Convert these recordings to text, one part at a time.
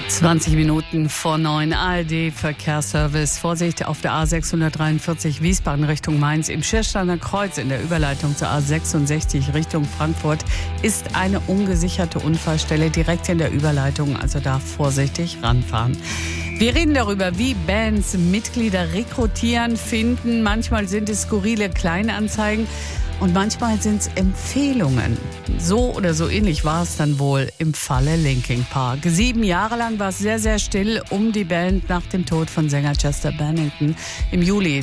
20 Minuten vor 9, ARD-Verkehrsservice. Vorsicht auf der A643 Wiesbaden Richtung Mainz. Im Schirrsteiner Kreuz in der Überleitung zur A66 Richtung Frankfurt ist eine ungesicherte Unfallstelle direkt in der Überleitung. Also da vorsichtig ranfahren. Wir reden darüber, wie Bands Mitglieder rekrutieren, finden. Manchmal sind es skurrile Kleinanzeigen. Und manchmal sind es Empfehlungen. So oder so ähnlich war es dann wohl im Falle Linkin Park. 7 Jahre lang war es sehr, sehr still um die Band nach dem Tod von Sänger Chester Bennington im Juli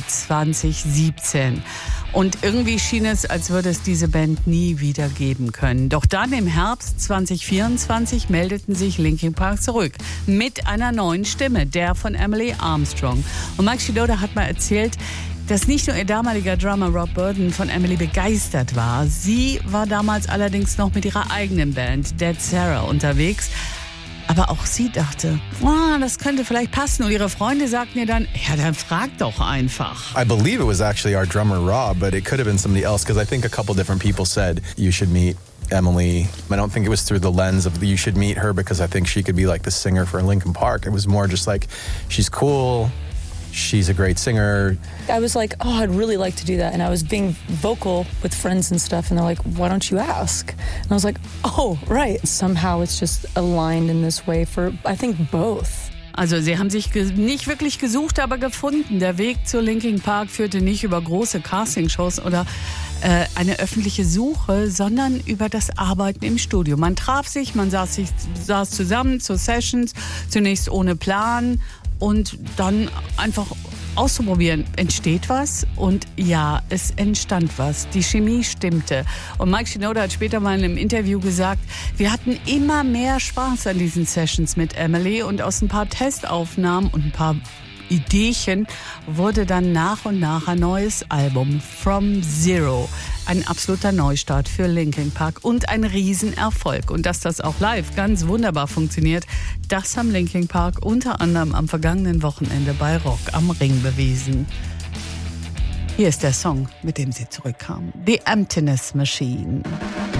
2017. Und irgendwie schien es, als würde es diese Band nie wieder geben können. Doch dann im Herbst 2024 meldeten sich Linkin Park zurück mit einer neuen Stimme, der von Emily Armstrong. Und Mike Shinoda hat mal erzählt, dass nicht nur ihr damaliger Drummer Rob Burden von Emily begeistert war. Sie war damals allerdings noch mit ihrer eigenen Band Dead Sarah unterwegs. Aber auch sie dachte, das könnte vielleicht passen. Und ihre Freunde sagten ihr dann, ja, dann frag doch einfach. I believe it was actually our drummer Rob, but it could have been somebody else, because I think a couple different people said you should meet Emily. I don't think it was through the lens of you should meet her because I think she could be like the singer for Linkin Park. It was more just like, she's cool. She's a great singer. I was like, I'd really like to do that. And I was being vocal with friends and stuff. And they're like, why don't you ask? And I was like, oh, right. Somehow it's just aligned in this way for, I think, both. Also sie haben sich nicht wirklich gesucht, aber gefunden. Der Weg zu Linkin Park führte nicht über große Castingshows oder eine öffentliche Suche, sondern über das Arbeiten im Studio. Man traf sich, man saß zusammen zu Sessions, zunächst ohne Plan und dann einfach auszuprobieren. Entsteht was? Und ja, es entstand was. Die Chemie stimmte. Und Mike Shinoda hat später mal in einem Interview gesagt, wir hatten immer mehr Spaß an diesen Sessions mit Emily und aus ein paar Testaufnahmen und ein paar Ideechen wurde dann nach und nach ein neues Album, From Zero. Ein absoluter Neustart für Linkin Park und ein Riesenerfolg. Und dass das auch live ganz wunderbar funktioniert, das haben Linkin Park unter anderem am vergangenen Wochenende bei Rock am Ring bewiesen. Hier ist der Song, mit dem sie zurückkamen. The Emptiness Machine.